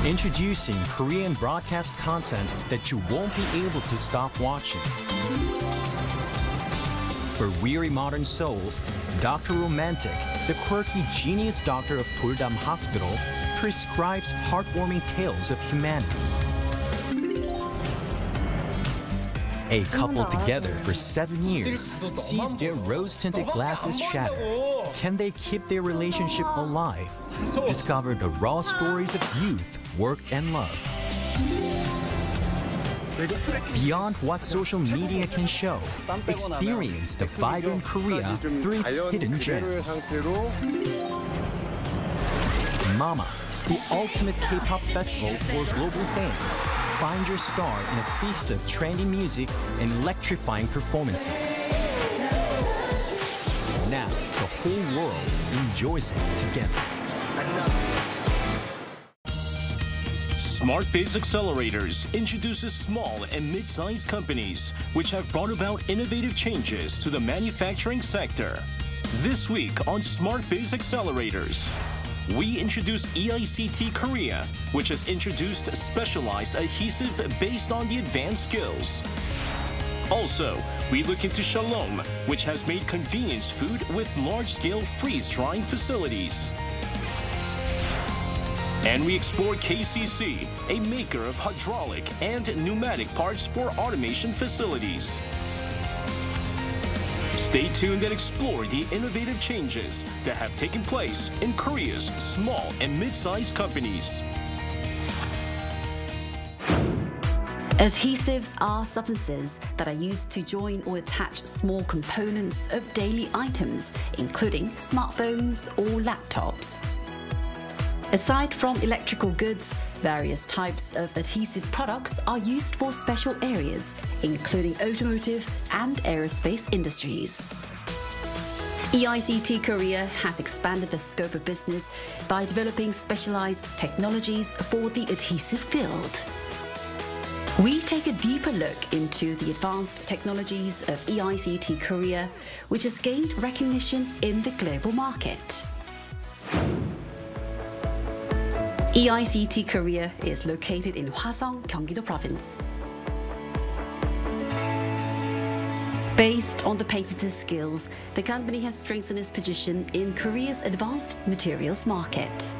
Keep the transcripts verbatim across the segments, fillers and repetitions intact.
Introducing Korean broadcast content that you won't be able to stop watching. For weary modern souls, Doctor Romantic, the quirky genius doctor of Puldam Hospital, prescribes heartwarming tales of humanity. A couple together for seven years sees their rose-tinted glasses shatter. Can they keep their relationship alive? Discover the raw stories of youth, work, and love. Beyond what social media can show, experience the vibrant Korea through its hidden gems. Mama, the ultimate K-pop festival for global fans. Find your star in a feast of trendy music and electrifying performances. Now, the whole world enjoys it together. SmartBiz Accelerators introduces small and mid-sized companies which have brought about innovative changes to the manufacturing sector. This week on SmartBiz Accelerators, we introduce E I C T Korea, which has introduced specialized adhesive based on the advanced skills. Also, we look into Shalom, which has made convenience food with large-scale freeze-drying facilities. And we explore K C C, a maker of hydraulic and pneumatic parts for automation facilities. Stay tuned and explore the innovative changes that have taken place in Korea's small and mid-sized companies. Adhesives are substances that are used to join or attach small components of daily items, including smartphones or laptops. Aside from electrical goods, various types of adhesive products are used for special areas, including automotive and aerospace industries. E I C T Korea has expanded the scope of business by developing specialized technologies for the adhesive field. We take a deeper look into the advanced technologies of E I C T Korea, which has gained recognition in the global market. E I C T Korea is located in Hwaseong, Gyeonggi-do Province. Based on the patented skills, the company has strengthened its position in Korea's advanced materials market.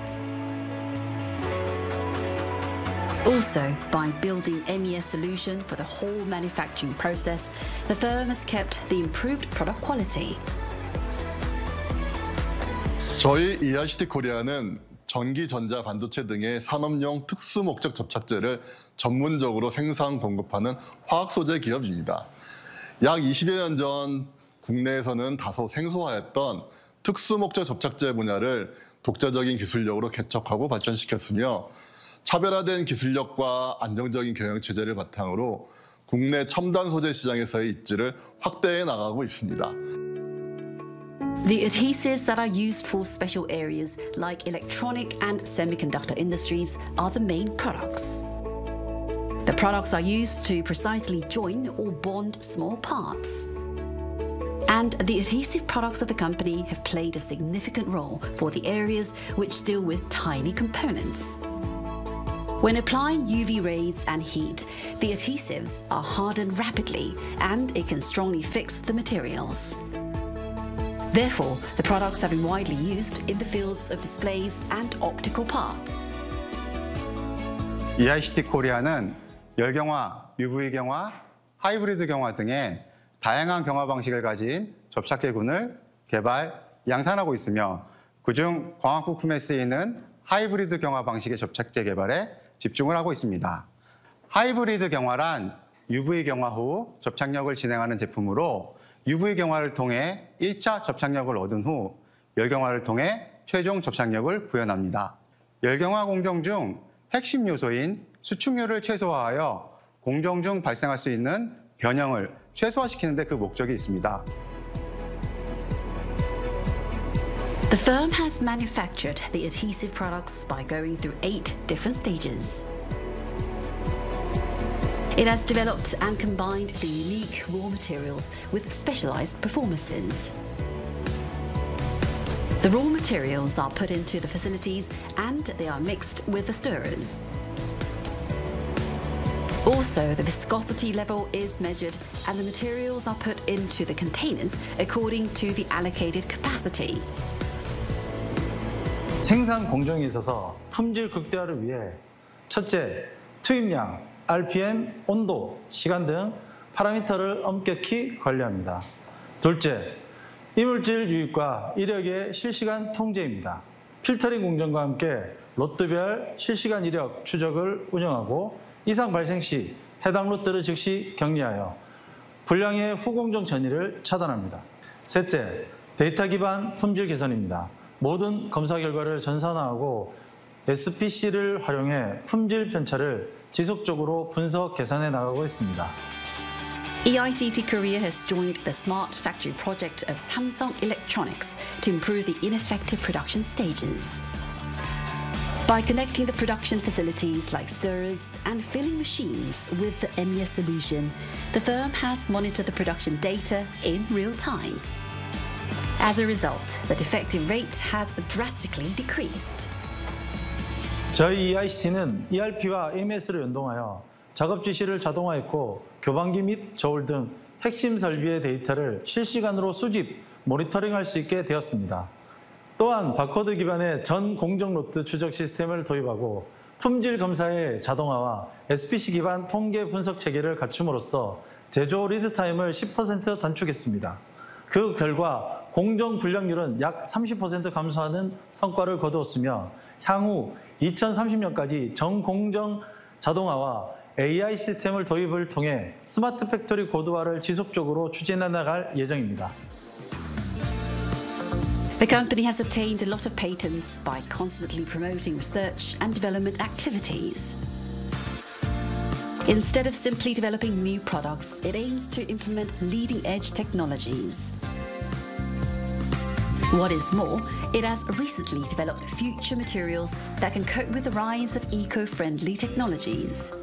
Also, by building M E S solution for the whole manufacturing process, the firm has kept the improved product quality. 저희 E I C T 코리아는 전기, 전자, 반도체 등의 산업용 특수 목적 접착제를 전문적으로 생산, 공급하는 화학소재 기업입니다. 약 이십여 년 전 국내에서는 다소 생소하였던 특수 목적 접착제 분야를 독자적인 기술력으로 개척하고 발전시켰으며 차별화된 기술력과 안정적인 경영체제를 바탕으로 국내 첨단 소재 시장에서의 입지를 확대해 나가고 있습니다. The adhesives that are used for special areas like electronic and semiconductor industries are the main products. The products are used to precisely join or bond small parts. And the adhesive products of the company have played a significant role for the areas which deal with tiny components. When applying U V rays and heat, the adhesives are hardened rapidly and it can strongly fix the materials. Therefore, the products have been widely used in the fields of displays and optical parts. E I C T 코리아는 열경화, 유브이 경화, 하이브리드 경화 등의 다양한 경화 방식을 가진 접착제군을 개발, 양산하고 있으며 그중 광학 부품에 쓰이는 하이브리드 경화 방식의 접착제 개발에 집중을 하고 있습니다. 하이브리드 경화란 유브이 경화 후 접착력을 진행하는 제품으로 유브이 경화를 통해 일 차 접착력을 얻은 후 열경화를 통해 최종 접착력을 구현합니다. 열경화 공정 중 핵심 요소인 수축률을 최소화하여 공정 중 발생할 수 있는 변형을 최소화시키는 데 그 목적이 있습니다. The firm has manufactured the adhesive products by going through eight different stages. It has developed and combined the unique raw materials with specialized performances. The raw materials are put into the facilities and they are mixed with the stirrers. Also, the viscosity level is measured and the materials are put into the containers according to the allocated capacity. 생산 공정에 있어서 품질 극대화를 위해 첫째, 투입량, 알피엠, 온도, 시간 등 파라미터를 엄격히 관리합니다. 둘째, 이물질 유입과 이력의 실시간 통제입니다. 필터링 공정과 함께 롯드별 실시간 이력 추적을 운영하고 이상 발생 시 해당 롯들을 즉시 격리하여 불량의 후공정 전이를 차단합니다. 셋째, 데이터 기반 품질 개선입니다. 모든 검사 결과를 전산화하고 에스피씨를 활용해 품질 편차를 지속적으로 분석 개선해 나가고 있습니다. E I C T Korea has joined the Smart Factory project of Samsung Electronics to improve the ineffective production stages. By connecting the production facilities like stirrers and filling machines with the E M I A solution, the firm has monitored the production data in real time. As a result, the defective rate has drastically decreased. 저희 이아이씨티는 이알피와 에이엠에스를 연동하여 작업 지시를 자동화했고 교반기 및 저울 등 핵심 설비의 데이터를 실시간으로 수집, 모니터링할 수 있게 되었습니다. 또한 바코드 기반의 전 공정 로트 추적 시스템을 도입하고 품질 검사의 자동화와 에스피씨 기반 통계 분석 체계를 갖춤으로써 제조 리드 타임을 십 퍼센트 단축했습니다. 그 결과 공정 불량률은 약 삼십 퍼센트 감소하는 성과를 거두었으며 향후 이천삼십 년까지 전공정 자동화와 에이아이 시스템을 도입을 통해 스마트 팩토리 고도화를 지속적으로 추진해 나갈 예정입니다. The company has obtained a lot of patents by constantly promoting research and development activities. Instead of simply developing new products, it aims to implement leading-edge technologies. What is more, it has recently developed future materials that can cope with the rise of eco-friendly technologies.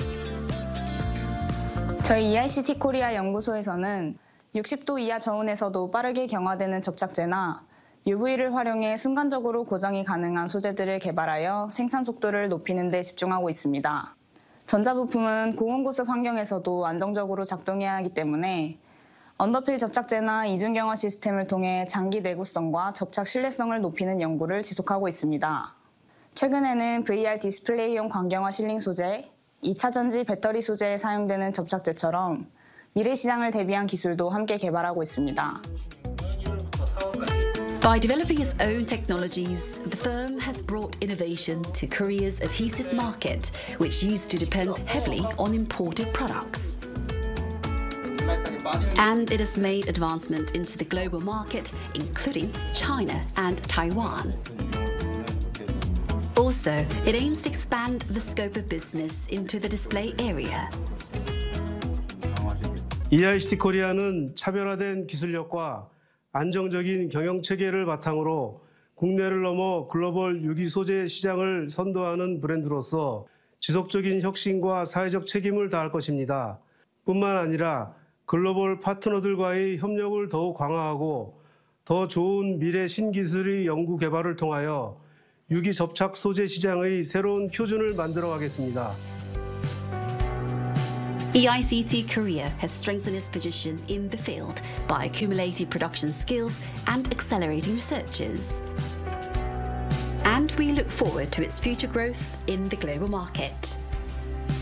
저희 이아이씨티 코리아 연구소에서는 육십 도 이하 저온에서도 빠르게 경화되는 접착제나 유브이를 활용해 순간적으로 고정이 가능한 소재들을 개발하여 생산 속도를 높이는 데 집중하고 있습니다. 전자부품은 고온고습 환경에서도 안정적으로 작동해야 하기 때문에 언더필 접착제나 이중경화 시스템을 통해 장기 내구성과 접착 신뢰성을 높이는 연구를 지속하고 있습니다. 최근에는 브이알 디스플레이용 광경화 실링 소재, 이차 전지 배터리 소재에 사용되는 접착제처럼 미래 시장을 대비한 기술도 함께 개발하고 있습니다. By developing its own technologies, the firm has brought innovation to Korea's adhesive market, which used to depend heavily on imported products. And it has made advancement into the global market, including China and Taiwan. Also, it aims to expand the scope of business into the display area. 이아이씨티 코리아는 차별화된 기술력과 안정적인 경영 체계를 바탕으로 국내를 넘어 글로벌 유기 소재 시장을 선도하는 브랜드로서 지속적인 혁신과 사회적 책임을 다할 것입니다. 뿐만 아니라 글로벌 파트너들과의 협력을 더욱 강화하고 더 좋은 미래 신기술의 연구 개발을 통하여 유기 접착 소재 시장의 새로운 표준을 만들어가겠습니다. E I C T Korea has strengthened its position in the field by accumulating production skills and accelerating researches. And we look forward to its future growth in the global market.